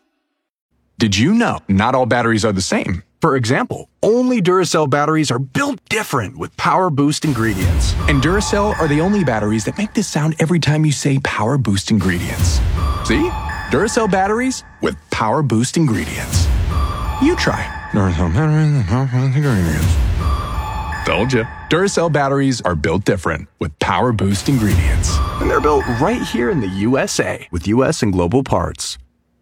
Did you know not all batteries are the same? For example, only Duracell batteries are built different with Power Boost ingredients. And Duracell are the only batteries that make this sound every time you say Power Boost ingredients. See? Duracell batteries with Power Boost ingredients. You try. Duracell batteries with Power Boost ingredients. Told you. Duracell batteries are built different with Power Boost ingredients. And they're built right here in the U S A with U S and global parts.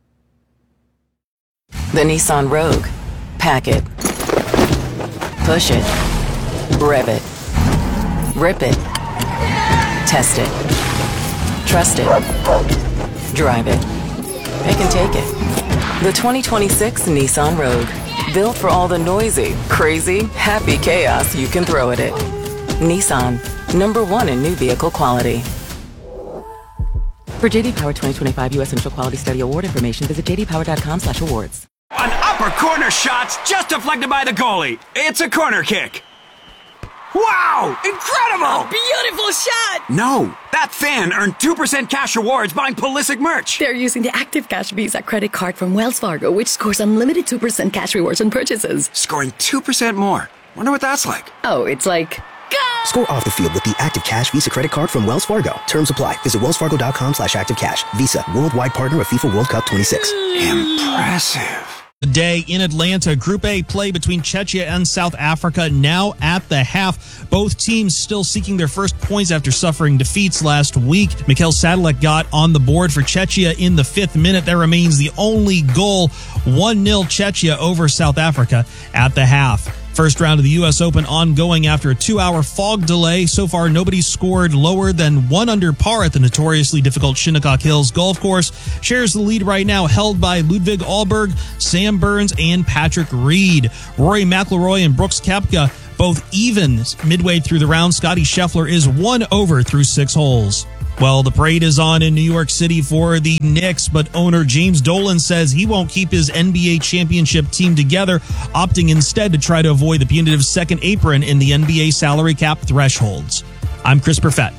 The Nissan Rogue. Pack it. Push it. Rev it. Rip it. Test it. Trust it. Drive it. It can take it. The twenty twenty-six Nissan Rogue. Built for all the noisy, crazy, happy chaos you can throw at it. Nissan. Number one in new vehicle quality. For J D Power twenty twenty-five U S Central Quality Study Award information, visit j d power dot com slash awards. An upper corner shot's just deflected by the goalie. It's a corner kick. Wow! Incredible! A beautiful shot! No, that fan earned two percent cash rewards buying Pulisic merch. They're using the Active Cash Visa credit card from Wells Fargo, which scores unlimited two percent cash rewards on purchases. Scoring two percent more. Wonder what that's like. Oh, it's like... Score off the field with the Active Cash Visa credit card from Wells Fargo. Terms apply. Visit wellsfargo.com slash active cash. Visa, worldwide partner of FIFA World Cup twenty-six. Impressive. Day in Atlanta. Group A play between Czechia and South Africa now at the half. Both teams still seeking their first points after suffering defeats last week. Mikhail Sadalek got on the board for Czechia in the fifth minute. That remains the only goal. one nil Czechia over South Africa at the half. First round of the U S Open ongoing after a two-hour fog delay. So far, nobody's scored lower than one under par at the notoriously difficult Shinnecock Hills golf course. Shares the lead right now, held by Ludwig Ahlberg, Sam Burns, and Patrick Reed. Rory McIlroy and Brooks Koepka both even midway through the round. Scotty Scheffler is one over through six holes. Well, the parade is on in New York City for the Knicks, but owner James Dolan says he won't keep his N B A championship team together, opting instead to try to avoid the punitive second apron in the N B A salary cap thresholds. I'm Chris Perfett.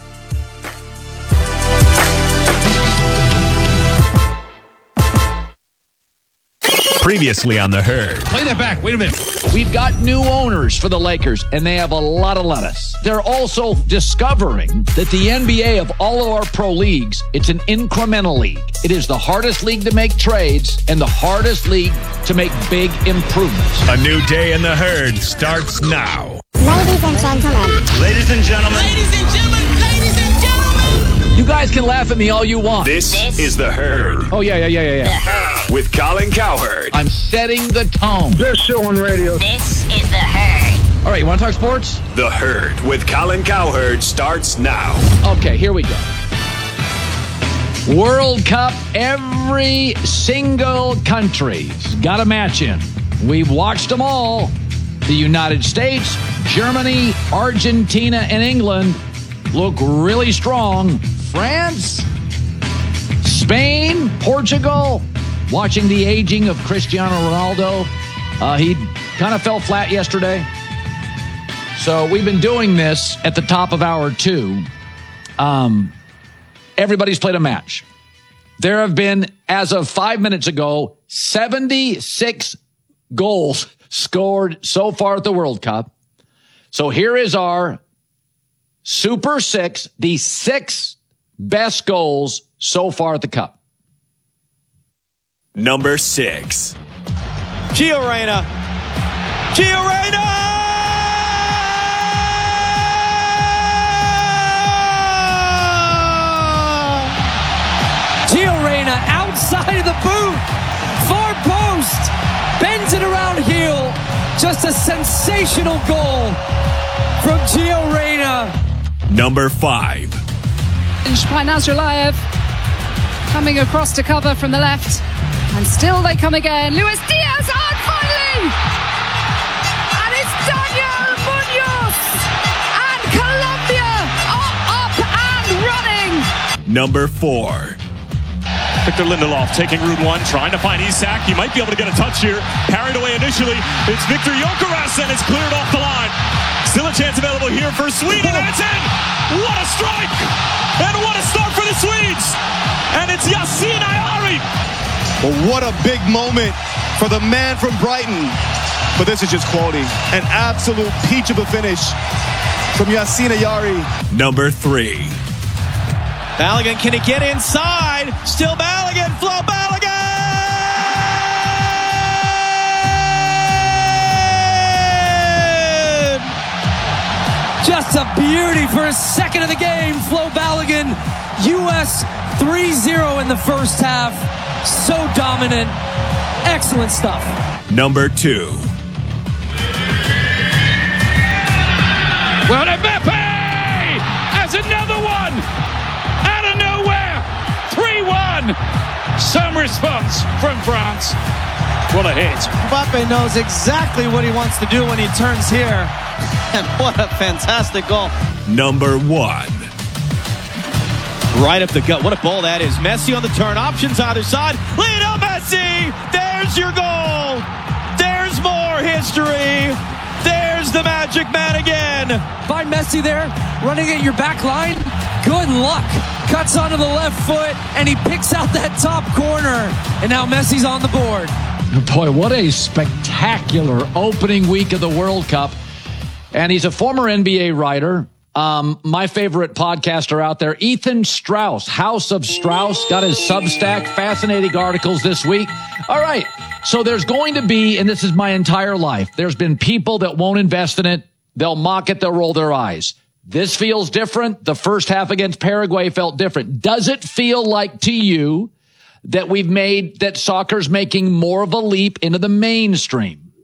Previously on The Herd. Play that back. Wait a minute. We've got new owners for the Lakers, and they have a lot of lettuce. They're also discovering that the N B A, of all of our pro leagues, it's an incremental league. It is the hardest league to make trades and the hardest league to make big improvements. A new day in The Herd starts now. Ladies and gentlemen. Ladies and gentlemen. Ladies and gentlemen. Ladies and gentlemen. You guys can laugh at me all you want. This, this is The Herd. Oh, yeah, yeah, yeah, yeah, yeah. With Colin Cowherd. I'm setting the tone. This show on radio. This is The Herd. All right, you want to talk sports? The Herd with Colin Cowherd starts now. Okay, here we go. World Cup, every single country's got a match in. We've watched them all. The United States, Germany, Argentina, and England look really strong. France, Spain, Portugal, watching the aging of Cristiano Ronaldo. Uh, he kind of fell flat yesterday. So we've been doing this at the top of hour two. Um, everybody's played a match. There have been, as of five minutes ago, seventy-six goals scored so far at the World Cup. So here is our Super Six, the six best goals so far at the Cup. Number six. Gio Reyna. Gio Reyna! Gio Reyna outside of the boot. Far post. Bends it around heel. Just a sensational goal from Gio Reyna. Number five. By Nazarbayev coming across to cover from the left, and still they come again. Luis Diaz on finally, and it's Daniel Munoz, and Colombia are up and running. Number four. Victor Lindelof taking route one, trying to find Isak. He might be able to get a touch here. Carried away initially. It's Victor Gyökeres, and it's cleared off the line. Still a chance available here for Sweden, and it's in! What a strike! And what a start for the Swedes! And it's Yassine Ayari! Well, what a big moment for the man from Brighton. But this is just quality. An absolute peach of a finish from Yassine Ayari. Number three. Balogun, can he get inside? Still Balogun, Flo Balogun! Just a beauty for a second of the game. Flo Balogun, U S three zero in the first half. So dominant. Excellent stuff. Number two. Well, Mbappe has another one out of nowhere. three one. Some response from France. What a hit. Mbappe knows exactly what he wants to do when he turns here. And what a fantastic goal. Number one. Right up the gut. What a ball that is. Messi on the turn. Options either side. Lionel Messi. There's your goal. There's more history. There's the magic man again. Find Messi there, running at your back line. Good luck. Cuts onto the left foot, and he picks out that top corner. And now Messi's on the board. Boy, what a spectacular opening week of the World Cup. And he's a former N B A writer. Um, my favorite podcaster out there, Ethan Strauss, House of Strauss, got his Substack. Fascinating articles this week. All right. So there's going to be, and this is my entire life, there's been people that won't invest in it. They'll mock it. They'll roll their eyes. This feels different. The first half against Paraguay felt different. Does it feel like to you that we've made, that soccer's making more of a leap into the mainstream?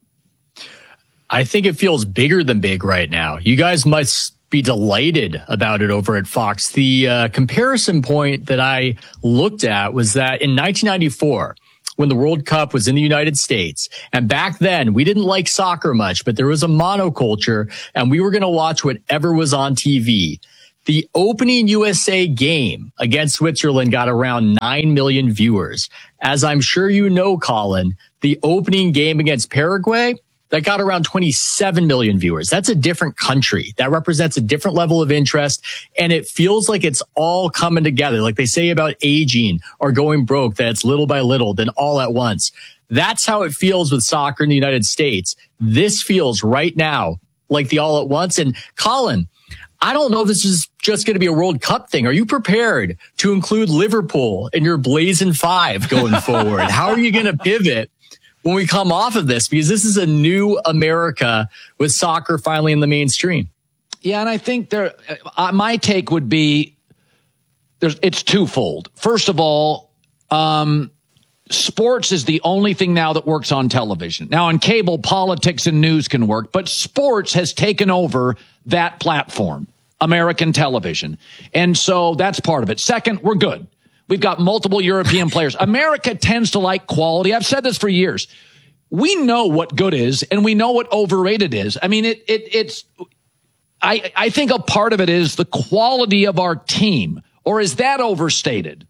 I think it feels bigger than big right now. You guys must be delighted about it over at Fox. The uh, comparison point that I looked at was that in nineteen ninety-four, when the World Cup was in the United States, and back then we didn't like soccer much, but there was a monoculture and we were going to watch whatever was on T V. The opening U S A game against Switzerland got around nine million viewers. As I'm sure you know, Colin, the opening game against Paraguay, that got around twenty-seven million viewers. That's a different country. That represents a different level of interest. And it feels like it's all coming together. Like they say about aging or going broke, that it's little by little, then all at once. That's how it feels with soccer in the United States. This feels right now like the all at once. And Colin, I don't know if this is just going to be a World Cup thing. Are you prepared to include Liverpool in your Blazing Five going forward? How are you going to pivot when we come off of this? Because this is a new America with soccer finally in the mainstream. Yeah, and I think there, uh, my take would be, there's, it's twofold. First of all, um, sports is the only thing now that works on television. Now on cable, politics and news can work, but sports has taken over that platform, American television. And so that's part of it. Second, we're good. We've got multiple European players. America tends to like quality. I've said this for years. We know what good is, and we know what overrated is. I mean, it, it, it's, I, I think a part of it is the quality of our team, or is that overstated?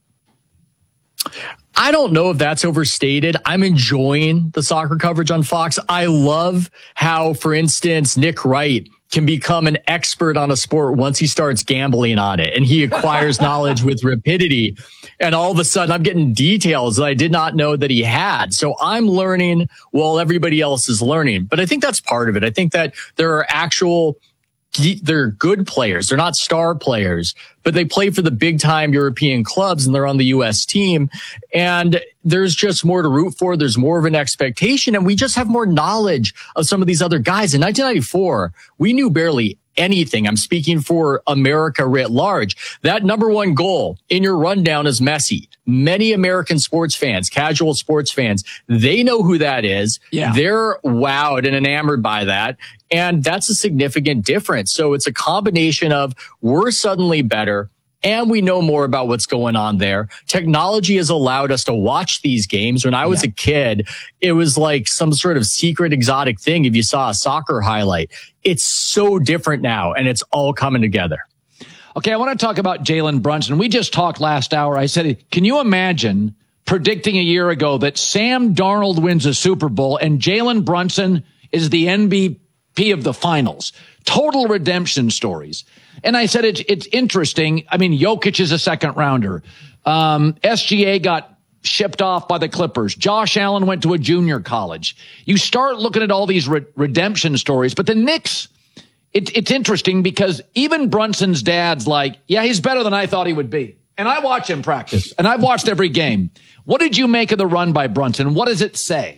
I don't know if that's overstated. I'm enjoying the soccer coverage on Fox. I love how, for instance, Nick Wright can become an expert on a sport once he starts gambling on it, and he acquires knowledge with rapidity. And all of a sudden I'm getting details that I did not know that he had. So I'm learning while everybody else is learning. But I think that's part of it. I think that there are actual, they're good players. They're not star players, but they play for the big time European clubs and they're on the U S team. And there's just more to root for. There's more of an expectation. And we just have more knowledge of some of these other guys. In nineteen ninety-four, we knew barely anything. I'm speaking for America writ large. That number one goal in your rundown is Messi. Many American sports fans, casual sports fans, they know who that is. Yeah. They're wowed and enamored by that. And that's a significant difference. So it's a combination of we're suddenly better and we know more about what's going on there. Technology has allowed us to watch these games. When I was yeah. a kid, it was like some sort of secret exotic thing if you saw a soccer highlight. It's so different now, and it's all coming together. Okay, I want to talk about Jalen Brunson. We just talked last hour. I said, can you imagine predicting a year ago that Sam Darnold wins a Super Bowl and Jalen Brunson is the M V P of the finals? Total redemption stories. And I said, it's, it's interesting. I mean, Jokic is a second rounder. Um, S G A got shipped off by the Clippers. Josh Allen went to a junior college. You start looking at all these re- redemption stories, but the Knicks, it, it's interesting because even Brunson's dad's like, yeah, he's better than I thought he would be. And I watch him practice and I've watched every game. What did you make of the run by Brunson? What does it say?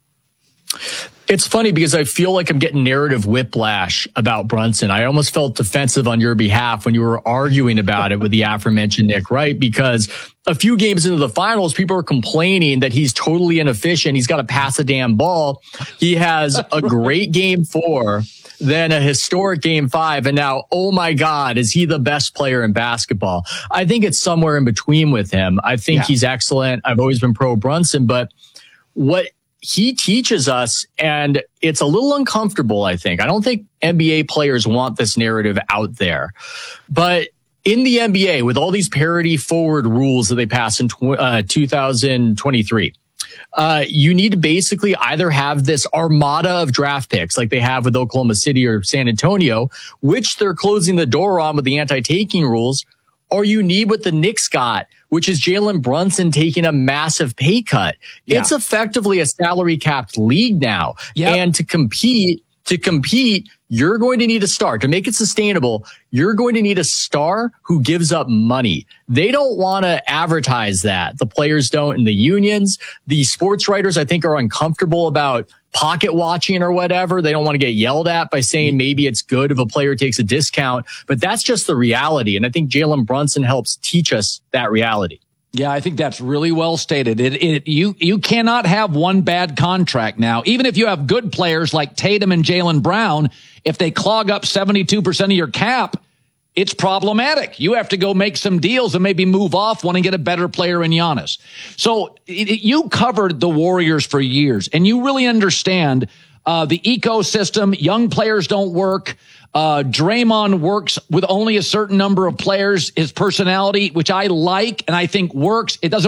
It's funny because I feel like I'm getting narrative whiplash about Brunson. I almost felt defensive on your behalf when you were arguing about it with the aforementioned Nick Wright, because a few games into the finals, people are complaining that he's totally inefficient. He's got to pass a damn ball. He has a great game four, then a historic game five. And now, oh my God, is he the best player in basketball? I think it's somewhere in between with him. I think yeah. he's excellent. I've always been pro Brunson, but what he teaches us, and it's a little uncomfortable, I think. I don't think N B A players want this narrative out there. But in the N B A, with all these parity forward rules that they passed in tw- uh, two thousand twenty-three, uh, you need to basically either have this armada of draft picks like they have with Oklahoma City or San Antonio, which they're closing the door on with the anti-taking rules, or you need what the Knicks got, which is Jalen Brunson taking a massive pay cut. Yeah. It's effectively a salary capped league now. Yep. And to compete to compete, you're going to need a star. To make it sustainable, you're going to need a star who gives up money. They don't want to advertise that. The players don't, and the unions, the sports writers, I think, are uncomfortable about pocket watching or whatever. They don't want to get yelled at by saying maybe it's good if a player takes a discount, but that's just the reality. And I think Jalen Brunson helps teach us that reality. Yeah, I think that's really well stated. It, it, you, you cannot have one bad contract now. Even if you have good players like Tatum and Jaylen Brown, if they clog up seventy-two percent of your cap, it's problematic. You have to go make some deals and maybe move off one and get a better player in Giannis. So it, it, you covered the Warriors for years, and you really understand uh, the ecosystem. Young players don't work. Uh, Draymond works with only a certain number of players. His personality, which I like and I think works, it doesn't